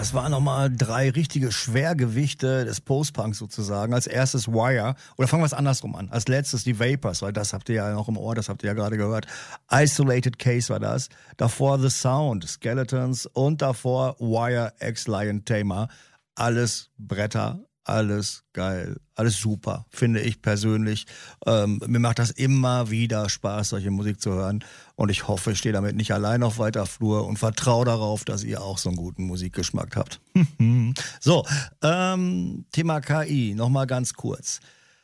Das waren nochmal 3 richtige Schwergewichte des Post-Punk sozusagen. Als erstes Wire, oder fangen wir es andersrum an. Als letztes die Vapors, weil das habt ihr ja noch im Ohr, das habt ihr ja gerade gehört. Isolated Case war das. Davor The Sound, Skeletons und davor Wire X Lion Tamer. Alles Bretter. Alles geil, alles super, finde ich persönlich. Mir macht das immer wieder Spaß, solche Musik zu hören. Und ich hoffe, ich stehe damit nicht allein auf weiter Flur und vertraue darauf, dass ihr auch so einen guten Musikgeschmack habt. So, Thema KI, nochmal ganz kurz.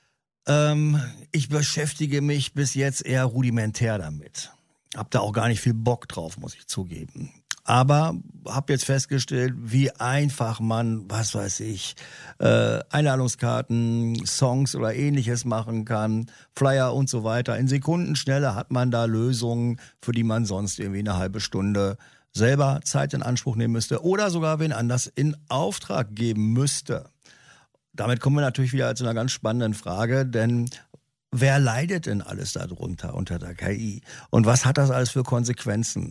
Ich beschäftige mich bis jetzt eher rudimentär damit. Hab da auch gar nicht viel Bock drauf, muss ich zugeben. Aber habe jetzt festgestellt, wie einfach man, was weiß ich, Einladungskarten, Songs oder ähnliches machen kann, Flyer und so weiter. In Sekundenschnelle hat man da Lösungen, für die man sonst irgendwie eine halbe Stunde selber Zeit in Anspruch nehmen müsste oder sogar wen anders in Auftrag geben müsste. Damit kommen wir natürlich wieder zu einer ganz spannenden Frage, denn wer leidet denn alles darunter unter der KI? Und was hat das alles für Konsequenzen?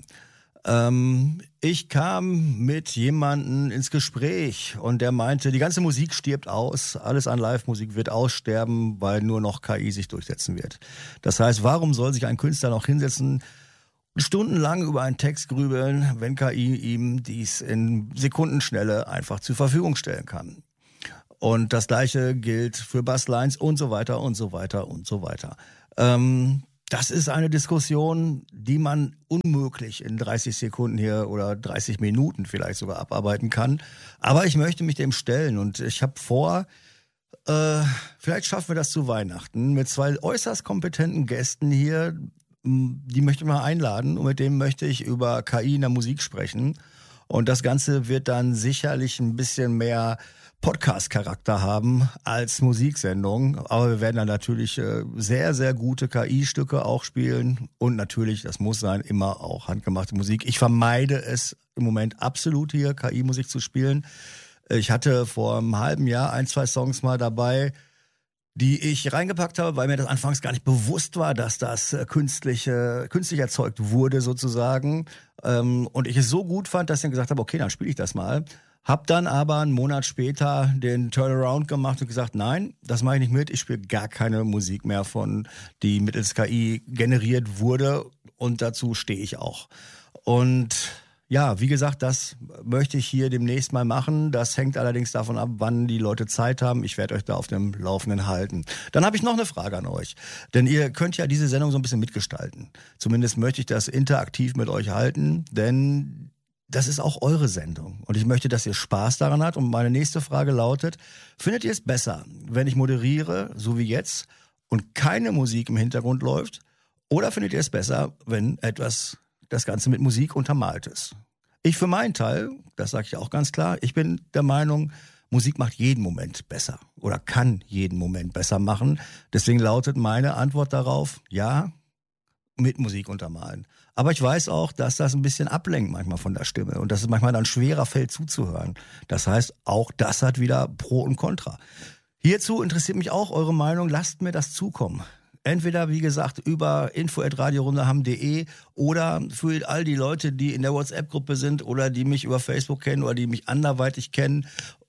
Ich kam mit jemandem ins Gespräch und der meinte, die ganze Musik stirbt aus, alles an Live-Musik wird aussterben, weil nur noch KI sich durchsetzen wird. Das heißt, warum soll sich ein Künstler noch hinsetzen, stundenlang über einen Text grübeln, wenn KI ihm dies in Sekundenschnelle einfach zur Verfügung stellen kann? Und das Gleiche gilt für Basslines und so weiter und so weiter und so weiter. Das ist eine Diskussion, die man unmöglich in 30 Sekunden hier oder 30 Minuten vielleicht sogar abarbeiten kann. Aber ich möchte mich dem stellen und ich habe vor, vielleicht schaffen wir das zu Weihnachten, mit 2 äußerst kompetenten Gästen hier, die möchte ich mal einladen und mit denen möchte ich über KI in der Musik sprechen. Und das Ganze wird dann sicherlich ein bisschen mehr Podcast-Charakter haben als Musiksendung. Aber wir werden dann natürlich sehr, sehr gute KI-Stücke auch spielen. Und natürlich, das muss sein, immer auch handgemachte Musik. Ich vermeide es im Moment absolut hier, KI-Musik zu spielen. Ich hatte vor einem halben Jahr 1, 2 Songs mal dabei, die ich reingepackt habe, weil mir das anfangs gar nicht bewusst war, dass das künstlich erzeugt wurde sozusagen. Und ich es so gut fand, dass ich dann gesagt habe, okay, dann spiele ich das mal. Hab dann aber einen Monat später den Turnaround gemacht und gesagt, nein, das mache ich nicht mit. Ich spiele gar keine Musik mehr von, die mittels KI generiert wurde. Und dazu stehe ich auch. Und ja, wie gesagt, das möchte ich hier demnächst mal machen. Das hängt allerdings davon ab, wann die Leute Zeit haben. Ich werde euch da auf dem Laufenden halten. Dann habe ich noch eine Frage an euch. Denn ihr könnt ja diese Sendung so ein bisschen mitgestalten. Zumindest möchte ich das interaktiv mit euch halten, denn das ist auch eure Sendung. Und ich möchte, dass ihr Spaß daran habt. Und meine nächste Frage lautet, findet ihr es besser, wenn ich moderiere, so wie jetzt, und keine Musik im Hintergrund läuft? Oder findet ihr es besser, wenn das Ganze mit Musik untermalt ist? Ich für meinen Teil, das sage ich auch ganz klar, ich bin der Meinung, Musik macht jeden Moment besser oder kann jeden Moment besser machen. Deswegen lautet meine Antwort darauf, ja, mit Musik untermalen. Aber ich weiß auch, dass das ein bisschen ablenkt manchmal von der Stimme und dass es manchmal dann schwerer fällt zuzuhören. Das heißt, auch das hat wieder Pro und Contra. Hierzu interessiert mich auch eure Meinung. Lasst mir das zukommen. Entweder, wie gesagt, über info@radiorunde.ham.de oder für all die Leute, die in der WhatsApp-Gruppe sind oder die mich über Facebook kennen oder die mich anderweitig kennen,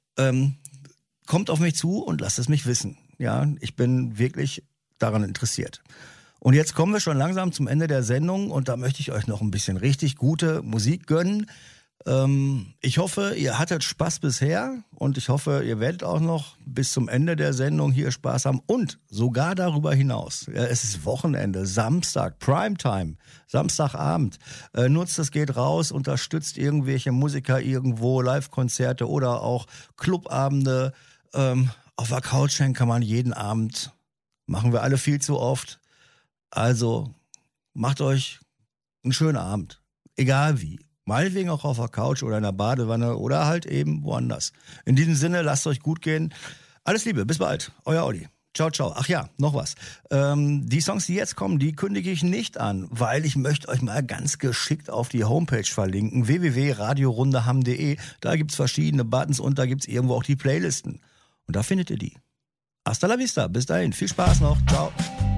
kommt auf mich zu und lasst es mich wissen. Ja, ich bin wirklich daran interessiert. Und jetzt kommen wir schon langsam zum Ende der Sendung und da möchte ich euch noch ein bisschen richtig gute Musik gönnen. Ich hoffe, ihr hattet Spaß bisher und ich hoffe, ihr werdet auch noch bis zum Ende der Sendung hier Spaß haben und sogar darüber hinaus. Ja, es ist Wochenende, Samstag, Primetime, Samstagabend. Nutzt es, geht raus, unterstützt irgendwelche Musiker irgendwo, Live-Konzerte oder auch Clubabende. Auf der Couch hängen kann man jeden Abend, machen wir alle viel zu oft. Also macht euch einen schönen Abend, egal wie. Meinetwegen auch auf der Couch oder in der Badewanne oder halt eben woanders. In diesem Sinne, lasst euch gut gehen. Alles Liebe, bis bald. Euer Olli. Ciao, ciao. Ach ja, noch was. Die Songs, die jetzt kommen, die kündige ich nicht an, weil ich möchte euch mal ganz geschickt auf die Homepage verlinken. www.radiorundeham.de. Da gibt's verschiedene Buttons und da gibt's irgendwo auch die Playlisten. Und da findet ihr die. Hasta la vista. Bis dahin. Viel Spaß noch. Ciao.